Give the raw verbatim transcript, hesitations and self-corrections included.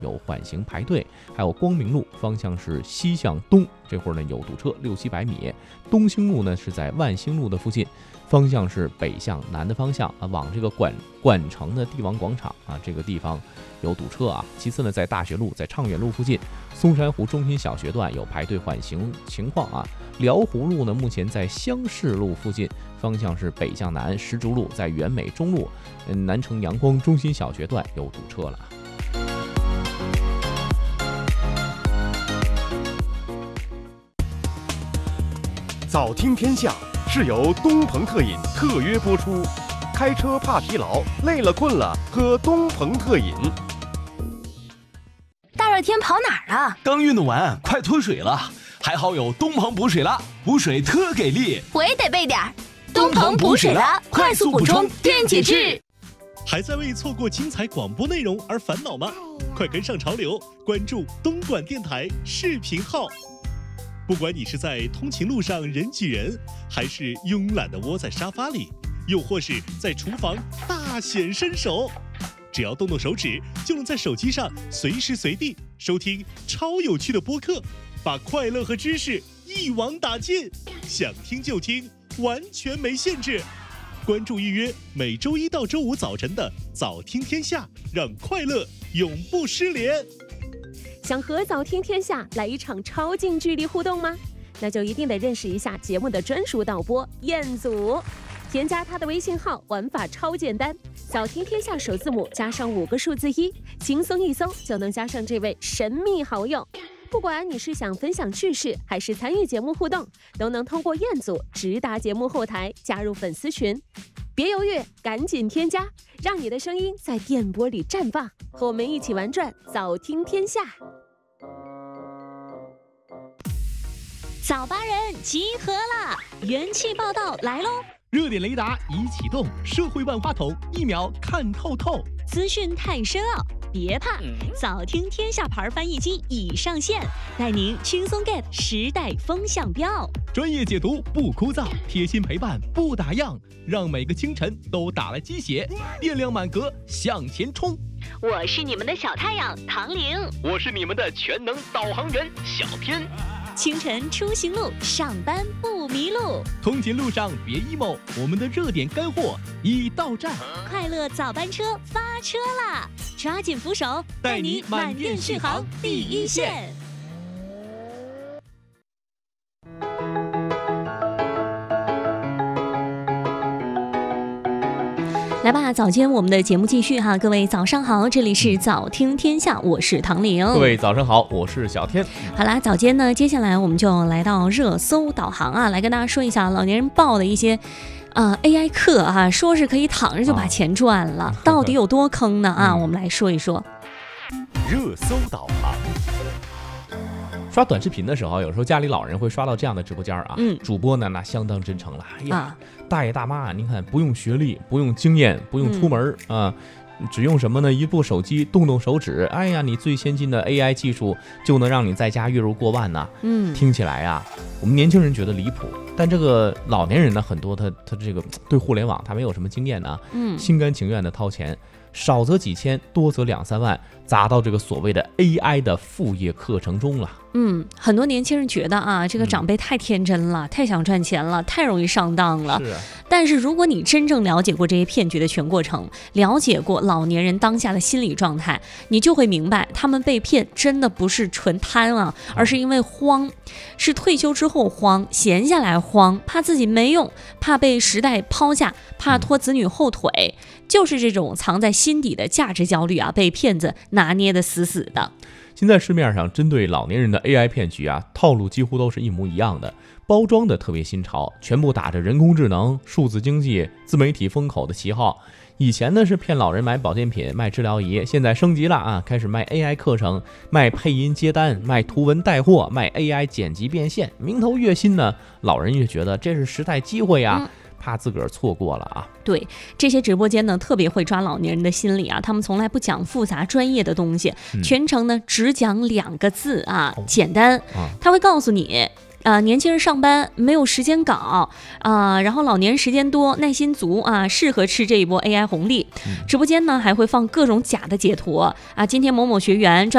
有缓行排队，还有光明路方向是西向东，这会儿呢有堵车六七百米。东兴路呢是在万兴路的附近，方向是北向南的方向啊，往这个管管城的帝王广场啊这个地方有堵车啊。其次呢，在大学路、在畅远路附近，松山湖中心小学段有排队缓行情况啊。辽湖路呢，目前在乡市路附近，方向是北向南，石竹路在原美中路，嗯，南城阳光中心小学段有堵车了。 早听天下是由东鹏特饮特约播出，开车怕疲劳，累了困了喝东鹏特饮。 大热天跑哪儿啊？ 刚运动完，快脱水了，还好有东鹏补水了，补水特给力。 我也得备点儿东鹏补水了，快速补充电解质。 还在为错过精彩广播内容而烦恼吗？快跟上潮流，关注东莞电台视频号。不管你是在通勤路上人挤人，还是慵懒地窝在沙发里，又或是在厨房大显身手，只要动动手指，就能在手机上随时随地收听超有趣的播客，把快乐和知识一网打尽，想听就听，完全没限制。关注预约每周一到周五早晨的早听天下，让快乐永不失联。 想和早听天下来一场超近距离互动吗？那就一定得认识一下节目的专属导播彦祖。添加他的微信号，玩法超简单，早听天下首字母加上五个数字一，轻松一搜就能加上这位神秘好友。不管你是想分享趣事，还是参与节目互动，都能通过彦祖直达节目后台加入粉丝群。别犹豫，赶紧添加，让你的声音在电波里绽放，和我们一起玩转早听天下。 早八人集合啦！元气报道来喽！ 热点雷达已启动，社会万花筒一秒看透透， 资讯太深奥，别怕，早听天下牌翻译机已上线，带您轻松 get 时代风向标。 专业解读不枯燥，贴心陪伴不打烊，让每个清晨都打了鸡血，电量满格向前冲。 我是你们的小太阳唐玲， 我是你们的全能导航员小天。 清晨出行路，上班不迷路。 通勤路上别 emo， 我们的热点干货已到站。 快乐早班车发车啦！抓紧扶手， 带你满电续航第一线。 来吧，早间我们的节目继续哈，各位早上好，这里是早听天下，我是唐玲。 各位早上好，我是小天。 好啦，早间呢，接下来我们就来到热搜导航啊，来跟大家说一下老年人报的一些呃 A I 课啊，说是可以躺着就把钱赚了，啊、到底有多坑呢啊？我们来说一说。 热搜导航。 刷短视频的时候，有时候家里老人会刷到这样的直播间啊， 嗯， 主播呢那相当真诚了，哎呀， 啊、 大爷大妈，您看不用学历，不用经验，不用出门、嗯、啊，只用什么呢？一部手机，动动手指，哎呀，你最先进的 A I 技术就能让你在家月入过万呢。 嗯， 听起来啊，我们年轻人觉得离谱，但这个老年人呢，很多他他这个对互联网他没有什么经验呢， 嗯， 心甘情愿的掏钱。少则几千，多则两三万，砸到这个所谓的 A I 的副业课程中了。 嗯，很多年轻人觉得啊，这个长辈太天真了，嗯、太想赚钱了，太容易上当了。 是啊。 但是如果你真正了解过这些骗局的全过程，了解过老年人当下的心理状态，你就会明白，他们被骗真的不是纯贪啊，而是因为慌，是退休之后慌，闲下来慌，怕自己没用，怕被时代抛下，怕拖子女后腿。嗯，就是这种藏在心底的价值焦虑啊，被骗子拿捏得死死的。 现在市面上针对老年人的 A I 骗局啊，套路几乎都是一模一样的，包装的特别新潮，全部打着人工智能、数字经济、自媒体风口的旗号。以前呢是骗老人买保健品、卖治疗仪，现在升级了啊，开始卖 A I 课程、卖配音接单、卖图文带货、卖 A I 剪辑变现，名头越新呢，老人越觉得这是时代机会啊。嗯，怕自个儿错过了啊！ 对，这些直播间呢特别会抓老年人的心理啊，他们从来不讲复杂专业的东西，嗯、全程呢只讲两个字啊，简单。啊、他会告诉你， 啊、呃，年轻人上班没有时间搞啊、呃，然后老年人时间多，耐心足啊，适合吃这一波 A I 红利。直播间呢还会放各种假的截图啊，今天某某学员赚